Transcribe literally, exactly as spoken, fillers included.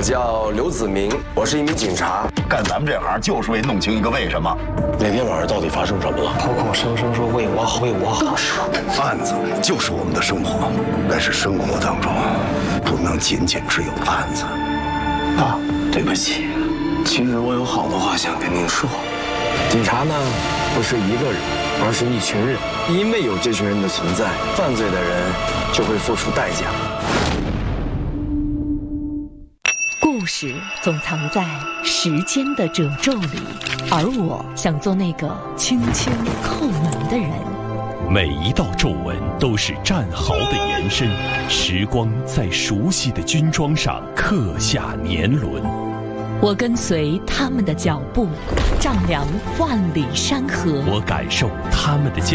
叫刘子明，我是一名警察， 干咱们这行就是为弄清一个为什么。 那天晚上到底发生什么了？ 口口声声说为我好，为我好。 案子就是我们的生活，但是生活当中不能仅仅只有案子。 爸，对不起，其实我有好多话想跟您说。 警察呢，不是一个人，而是一群人。因为有这群人的存在，犯罪的人就会付出代价。 故事总藏在时间的褶皱里，而我想做那个轻轻叩门的人。 每一道皱纹都是战壕的延伸，时光在熟悉的军装上刻下年轮。 我跟随他们的脚步，丈量万里山河。 我感受他们的脚